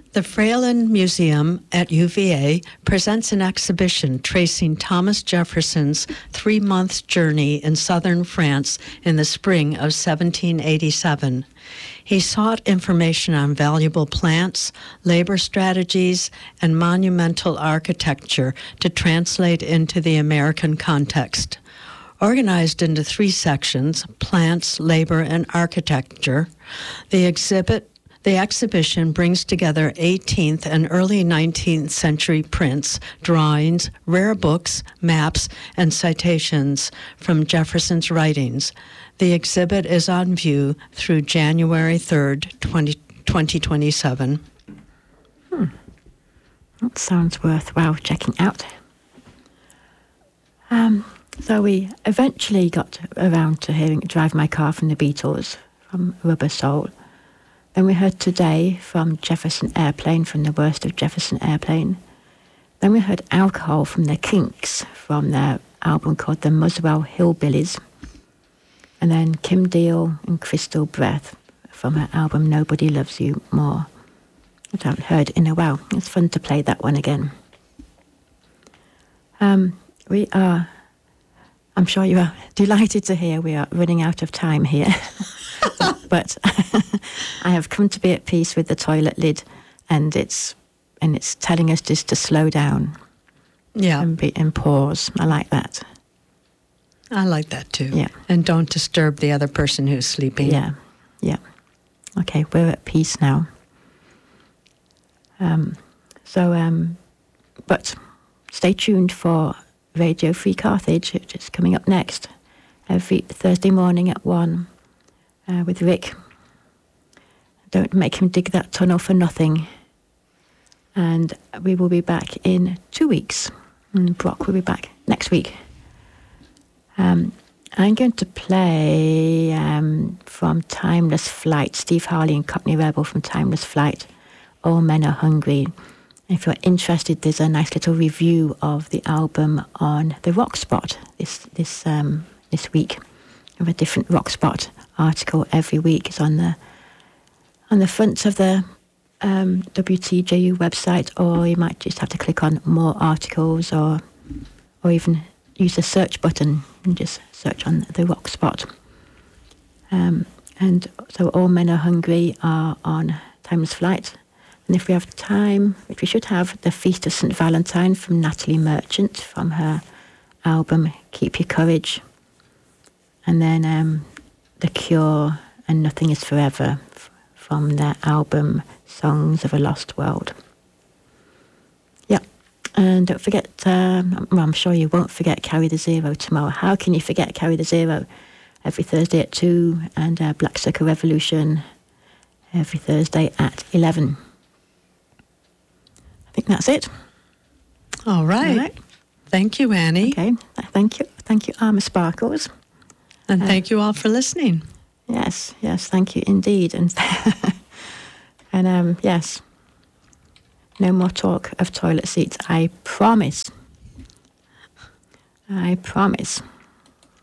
The Fralin Museum at UVA presents an exhibition tracing Thomas Jefferson's 3-month journey in southern France in the spring of 1787. He sought information on valuable plants, labor strategies, and monumental architecture to translate into the American context. Organized into 3 sections, plants, labor, and architecture, the exhibition brings together 18th and early 19th century prints, drawings, rare books, maps, and citations from Jefferson's writings. The exhibit is on view through January 3rd, 2027. That sounds worthwhile checking out. So we eventually got around to hearing Drive My Car from the Beatles, from Rubber Soul. Then we heard Today from Jefferson Airplane, from The Worst of Jefferson Airplane. Then we heard Alcohol from the Kinks, from their album called The Muswell Hillbillies. And then Kim Deal and Crystal Breath from her album Nobody Loves You More, which I haven't heard in a while. It's fun to play that one again. I'm sure you are delighted to hear we are running out of time here. But I have come to be at peace with the toilet lid, and it's telling us just to slow down. Yeah. And pause. I like that. I like that too. Yeah. And don't disturb the other person who's sleeping. Yeah. Yeah. Okay, we're at peace now. But stay tuned for Radio Free Carthage, which is coming up next every Thursday morning at 1 with Rick. Don't make him dig that tunnel for nothing. And we will be back in 2 weeks. And Brock will be back next week. I'm going to play from Timeless Flight, Steve Harley and Cockney Rebel from Timeless Flight, All Men Are Hungry. If you're interested, there's a nice little review of the album on the Rock Spot this week. We have a different Rock Spot article every week. It's on the front of the WTJU website, or you might just have to click on More Articles, or even use the search button and just search on the Rock Spot. And so All Men Are Hungry are on Timeless Flight. And if we have time, which we should have, The Feast of St. Valentine from Natalie Merchant from her album Keep Your Courage. And then The Cure and Nothing Is Forever from their album Songs of a Lost World. Yeah, and don't forget, I'm sure you won't forget Carry the Zero tomorrow. How can you forget Carry the Zero? Every Thursday at 2, and Black Circle Revolution every Thursday at 11. I think that's it. All right. Thank you, Annie. Okay. Thank you. Thank you, Arma Sparkles. And thank you all for listening. Yes. Thank you indeed. And yes, no more talk of toilet seats. I promise.